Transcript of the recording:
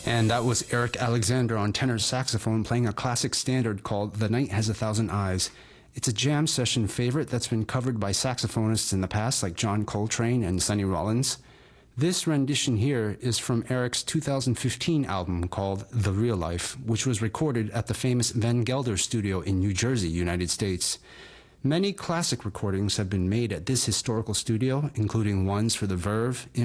And that was Eric Alexander on tenor saxophone playing a classic standard called The Night Has a Thousand Eyes. It's a jam session favorite that's been covered by saxophonists in the past like John Coltrane and Sonny Rollins. This rendition here is from Eric's 2015 album called The Real Life, which was recorded at the famous Van Gelder studio in New Jersey, United States. Many classic recordings have been made at this historical studio, including ones for the Verve,